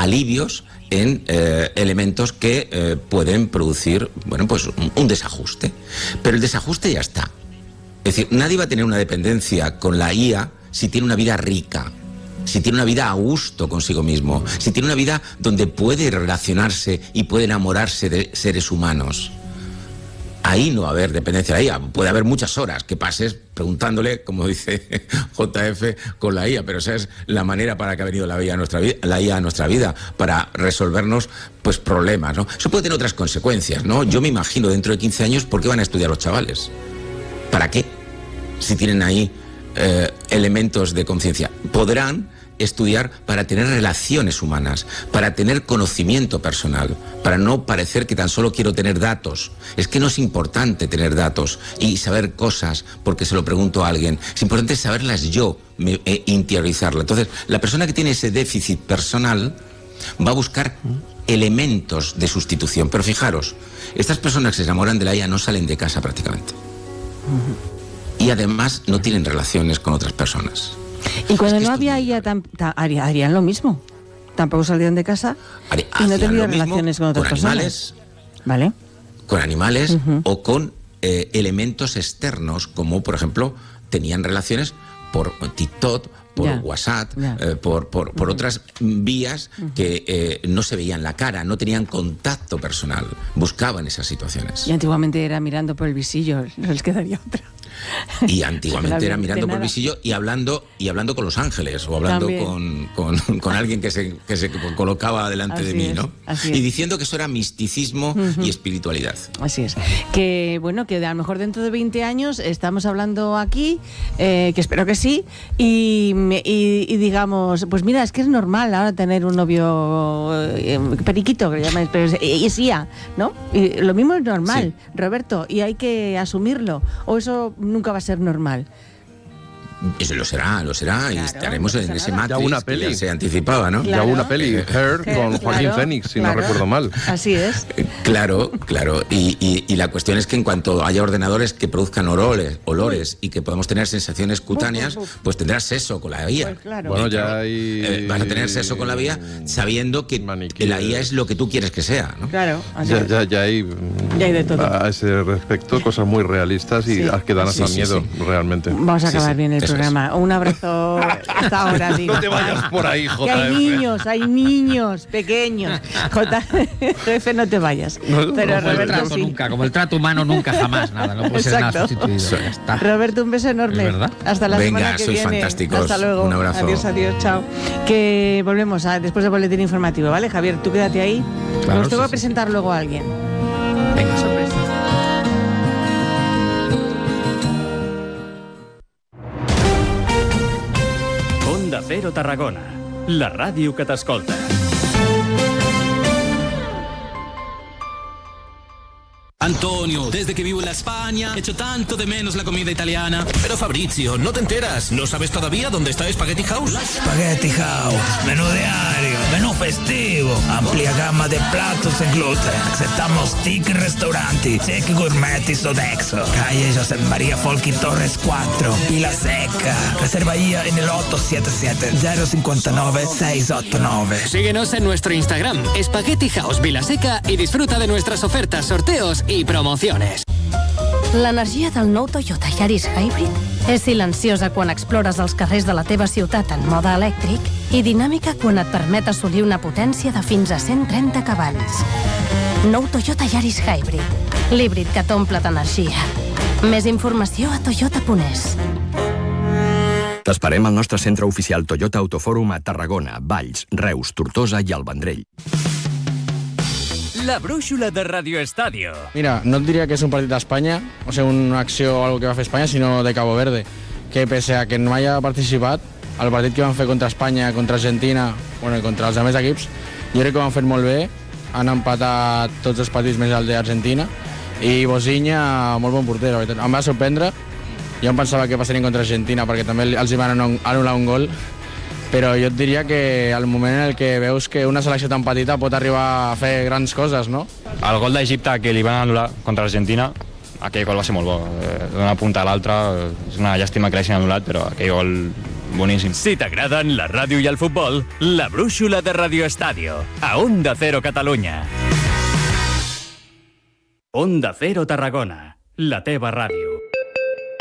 alivios en elementos que pueden producir, bueno, pues un desajuste. Pero el desajuste ya está. Es decir, nadie va a tener una dependencia con la IA si tiene una vida rica, si tiene una vida a gusto consigo mismo, si tiene una vida donde puede relacionarse y puede enamorarse de seres humanos. Ahí no va a haber dependencia de la IA. Puede haber muchas horas que pases preguntándole, como dice JF, con la IA, pero esa es la manera para que ha venido la IA a nuestra vida, para resolvernos pues problemas, ¿no? Eso puede tener otras consecuencias, ¿no? Yo me imagino dentro de 15 años ¿por qué van a estudiar los chavales? ¿Para qué? Si tienen ahí elementos de conciencia. Podrán estudiar para tener relaciones humanas, para tener conocimiento personal, para no parecer que tan solo quiero tener datos. Es que no es importante tener datos y saber cosas porque se lo pregunto a alguien. Es importante saberlas yo, interiorizarlas. Entonces, la persona que tiene ese déficit personal va a buscar elementos de sustitución. Pero fijaros, estas personas que se enamoran de la IA no salen de casa prácticamente. Y además no tienen relaciones con otras personas. Y cuando no había IA, harían lo mismo. Tampoco salían de casa y no tenían relaciones con otras personas. ¿Vale? Con animales o con elementos externos, como por ejemplo tenían relaciones por TikTok, por WhatsApp, por otras vías que no se veían la cara, no tenían contacto personal, buscaban esas situaciones. Y antiguamente era mirando por el visillo, no les quedaría otra. Y antiguamente era mirando por el visillo y hablando con los ángeles o hablando con alguien que se colocaba delante de mí, ¿no? Y diciendo que eso era misticismo y espiritualidad. Así es. Que bueno, que a lo mejor dentro de 20 años estamos hablando aquí, que espero que sí, y digamos, pues mira, es que es normal ahora tener un novio periquito, que le llaman, pero es IA, ¿no? Y lo mismo es normal, Roberto, y hay que asumirlo. O eso nunca va a ser normal. Eso lo será, claro, y estaremos en ese Matrix. Ya una peli. Que se anticipaba, ¿no? Ya hubo una peli, Her, con Joaquín Phoenix, si no recuerdo mal. Así es. Claro. Y la cuestión es que en cuanto haya ordenadores que produzcan olores y que podamos tener sensaciones cutáneas, pues tendrás sexo con la IA. Pues claro. Bueno, ya hay... vas a tener sexo con la IA sabiendo que la IA es lo que tú quieres que sea, ¿no? Claro. Ya hay de todo. A ese respecto cosas muy realistas y que dan hasta miedo, realmente. Vamos a acabar bien el programa. Un abrazo hasta ahora, digo. No te vayas por ahí, JF. Que hay niños pequeños. JF, no te vayas. Pero Roberto, nunca, como el trato humano nunca jamás, nada, no puede ser nada sustituido. Ya está. Roberto, un beso enorme. Hasta la semana que viene. Fantásticos. Hasta luego. Un abrazo. Adiós, chao. Que volvemos después del boletín informativo, ¿vale? Javier, tú quédate ahí. Claro, Nos tengo que presentar luego a alguien. Venga, sorpresa. Onda Cero Tarragona, la ràdio que t'escolta. Antonio, desde que vivo en la España, echo tanto de menos la comida italiana. Pero Fabrizio, no te enteras, ¿no sabes todavía dónde está Spaghetti House? Spaghetti House, menú diario, menú festivo, amplia gamma de platos sin gluten. Aceptamos tickets restauranti, cheque gourmet y Sodexo. Calle José María Folchi Torres 4, Vila Seca. Reserva ya en el 877-059-689. Síguenos en nuestro Instagram, Spaghetti House Vila Seca, y disfruta de nuestras ofertas, sorteos i promociones. L'energia del nou Toyota Yaris Hybrid és silenciosa quan explores els carrers de la teva ciutat en mode elèctric i dinàmica quan et permet assolir una potència de fins a 130 cavalls. Nou Toyota Yaris Hybrid, l'híbrid que t'omple d'energia. Més informació a toyota.es. T'esperem al nostre centre oficial Toyota Autofòrum a Tarragona, Valls, Reus, Tortosa i el Vendrell. La brúixola de Radio Estadio. Mira, no et diria que és un partit d'Espanya, o sigui, una acció o algo que va fer Espanya, sinó de Cabo Verde, que pese a que no haya participat, el partit que van fer contra Espanya, contra Argentina, bueno, i contra els altres equips, jo crec que ho han fet molt bé, han empatat tots els partits més el d'Argentina, i Bosinha, molt bon porter, la veritat. Em va sorprendre, jo em pensava que passarien contra Argentina, perquè també els hi van anul·lar un gol, però jo et diria que al moment en el que veus que una selecció tan petita pot arribar a fer grans coses, no? El gol d'Egipte que li van anul·lar contra Argentina, aquell gol va ser molt bo. D'una punta a l'altra, és una llàstima que l'hagin anul·lat, però aquell gol boníssim. Si t'agraden la ràdio i el futbol, la brúixola de Radio Estadio, a Onda Cero Catalunya. Onda Cero Tarragona, la teva ràdio.